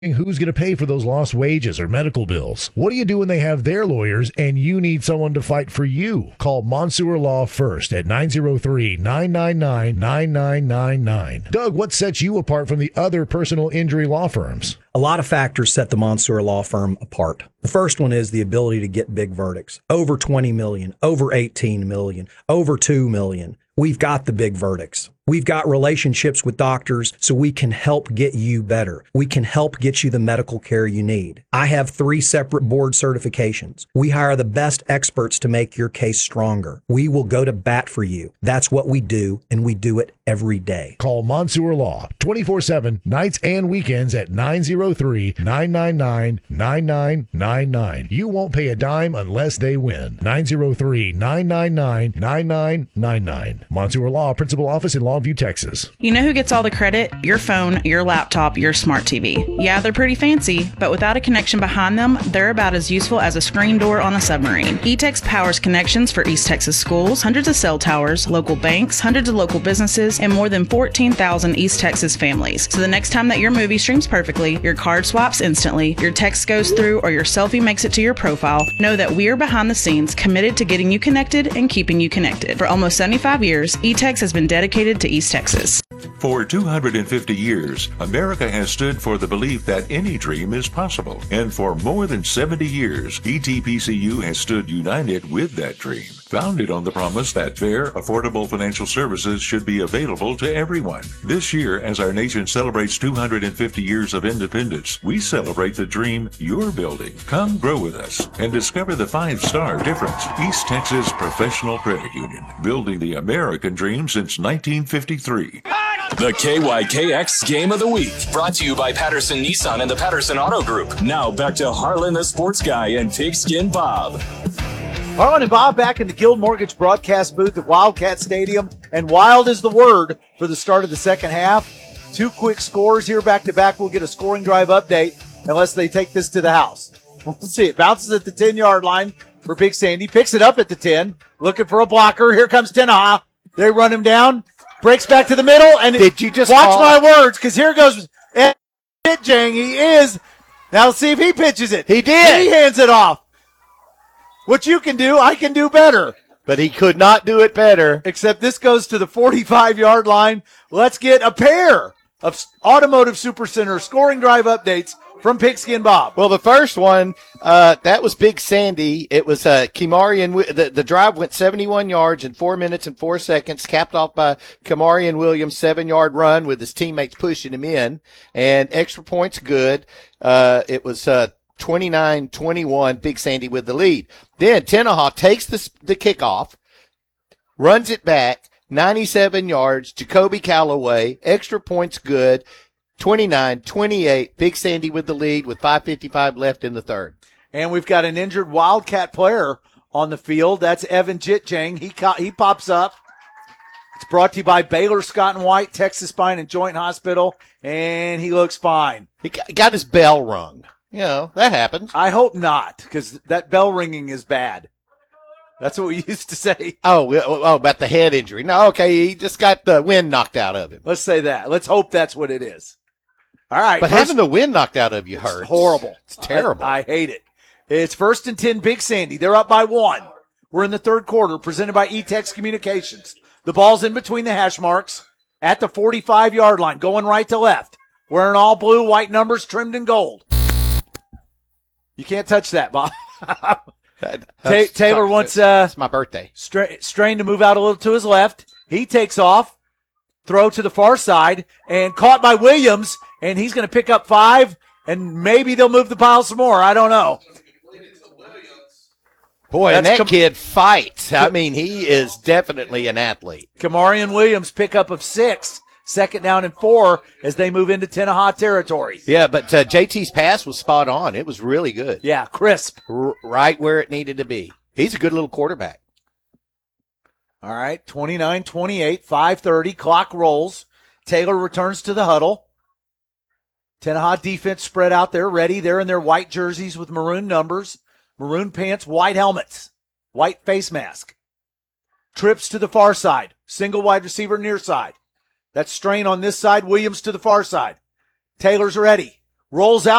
Who's going to pay for those lost wages or medical bills? What do you do when they have their lawyers and you need someone to fight for you? Call Mansour Law first at 903-999-9999. Doug, what sets you apart from the other personal injury law firms? A lot of factors set the Mansour Law Firm apart. The first one is the ability to get big verdicts. Over 20 million, over 18 million, over 2 million. We've got the big verdicts. We've got relationships with doctors so we can help get you better. We can help get you the medical care you need. I have 3 separate board certifications. We hire the best experts to make your case stronger. We will go to bat for you. That's what we do, and we do it every day. Call Mansour Law 24/7, nights and weekends at 903-999-9999. You won't pay a dime unless they win. 903-999-9999. Mansour Law, Principal Office in Longview, Texas. You know who gets all the credit? Your phone, your laptop, your smart TV. Yeah, they're pretty fancy, but without a connection behind them, they're about as useful as a screen door on a submarine. eTex powers connections for East Texas schools, hundreds of cell towers, local banks, hundreds of local businesses, and more than 14,000 East Texas families. So the next time that your movie streams perfectly, your card swaps instantly, your text goes through, or your selfie makes it to your profile, know that we are behind the scenes committed to getting you connected and keeping you connected. For almost 75 years, eTex has been dedicated to East Texas. For 250 years, America has stood for the belief that any dream is possible. And for more than 70 years, ETPCU has stood united with that dream. Founded on the promise that fair, affordable financial services should be available to everyone. This year, as our nation celebrates 250 years of independence, we celebrate the dream you're building. Come grow with us and discover the 5-star difference. East Texas Professional Credit Union, building the American dream since 1953. The KYKX Game of the Week, brought to you by Patterson Nissan and the Patterson Auto Group. Now back to Harlan the Sports Guy and Pigskin Bob. Harlan and Bob back in the Guild Mortgage broadcast booth at Wildcat Stadium, and wild is the word for the start of the second half. 2 quick scores here back-to-back. We'll get a scoring drive update unless they take this to the house. We'll see. It bounces at the 10-yard line for Big Sandy, picks it up at the 10, looking for a blocker. Here comes Tenaha. They run him down. Breaks back to the middle, and did you just watch my words, because here goes Jang. He is. Now let's see if he pitches it. He did. He hands it off. What you can do, I can do better. But he could not do it better. Except this goes to the 45-yard line. Let's get a pair of Automotive Supercenter scoring drive updates from Pigskin Bob. Well, the first one, that was Big Sandy. It was Kimarian. The drive went 71 yards in 4 minutes and 4 seconds, capped off by Kimarian Williams' 7-yard run with his teammates pushing him in. And extra points good. It was 29-21, Big Sandy with the lead. Then Tenaha takes the kickoff, runs it back, 97 yards, Jacoby Calloway, extra points good, 29-28, Big Sandy with the lead with 5:55 left in the third. And we've got an injured Wildcat player on the field. That's Evan Jitjang. He pops up. It's brought to you by Baylor Scott and White, Texas Spine and Joint Hospital, and he looks fine. He got his bell rung. You know, that happens. I hope not, because that bell ringing is bad. That's what we used to say. Oh, about the head injury. No, okay, he just got the wind knocked out of him. Let's say that. Let's hope that's what it is. All right. But having the wind knocked out of you hurts. Horrible. It's terrible. I hate it. It's 1st and 10, Big Sandy. They're up by 1. We're in the third quarter, presented by eTex Communications. The ball's in between the hash marks at the 45-yard line, going right to left. Wearing all blue, white numbers trimmed in gold. You can't touch that, Bob. Taylor wants it's my birthday. Strain to move out a little to his left. He takes off, throw to the far side, and caught by Williams, and he's going to pick up 5, and maybe they'll move the pile some more. I don't know. Boy, and that kid fights. I mean, he is definitely an athlete. Kamarian Williams, pickup of 6. 2nd down and 4 as they move into Tenaha territory. Yeah, but JT's pass was spot on. It was really good. Yeah, crisp. Right where it needed to be. He's a good little quarterback. All right, 29-28, 5:30, clock rolls. Taylor returns to the huddle. Tenaha defense spread out there, ready. They're in their white jerseys with maroon numbers, maroon pants, white helmets, white face mask. Trips to the far side, single wide receiver near side. That's Strain on this side, Williams to the far side. Taylor's ready. rolls out.